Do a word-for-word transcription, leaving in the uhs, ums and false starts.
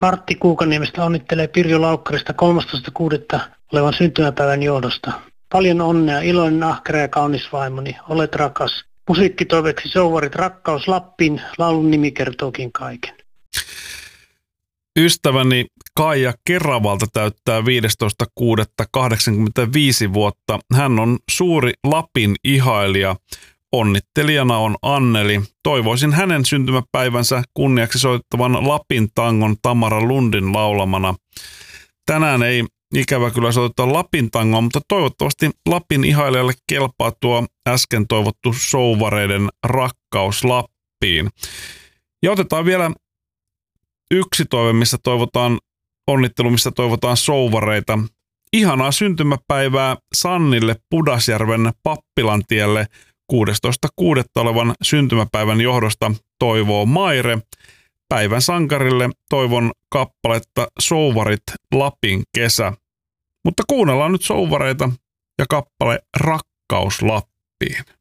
Martti Kuukaniemestä onnittelee Pirjo Laukkarista kolmastoista kuudetta olevan syntymäpäivän johdosta. Paljon onnea, iloinen, ahkera ja kaunis vaimoni, olet rakas. Musiikkitoiveksi Souvarit, Rakkaus Lappiin, laulun nimi kertookin kaiken. Ystäväni Kaija Keravalta täyttää viidestoista kuudetta kahdeksankymmentäviisi vuotta. Hän on suuri Lapin ihailija. Onnittelijana on Anneli. Toivoisin hänen syntymäpäivänsä kunniaksi soittavan Lapin tangon Tamara Lundin laulamana. Tänään ei ikävä kyllä soittaa Lapin tangoa, mutta toivottavasti Lapin ihailijalle kelpaa tuo äsken toivottu Souvareiden Rakkaus Lappiin. Ja otetaan vielä yksi toive, missä toivotaan onnittelu, missä toivotaan Souvareita. Ihanaa syntymäpäivää Sannille Pudasjärven Pappilantielle kuudestoista kuudetta olevan syntymäpäivän johdosta toivoo Maire. Päivän sankarille toivon kappaletta Souvarit Lapin kesä. Mutta kuunnellaan nyt Souvareita ja kappale Rakkaus Lappiin.